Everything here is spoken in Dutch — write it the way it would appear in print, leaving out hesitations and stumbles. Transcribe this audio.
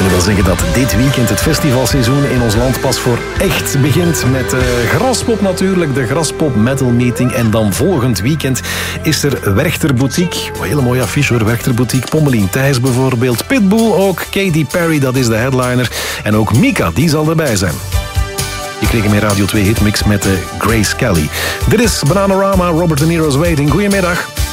kunnen wel zeggen dat dit weekend het festivalseizoen in ons land pas voor echt begint. Met Graspop natuurlijk, de Graspop Metal Meeting. En dan volgend weekend is er Werchter Boutique. Een hele mooie affiche hoor, Werchter Boutique. Pommelien Thijs bijvoorbeeld. Pitbull ook. Katy Perry, dat is de headliner. En ook Mika, die zal erbij zijn. Je kreeg hem in Radio 2 Hitmix met Grace Kelly. Dit is Bananarama, Robert De Niro's Waiting. Goedemiddag.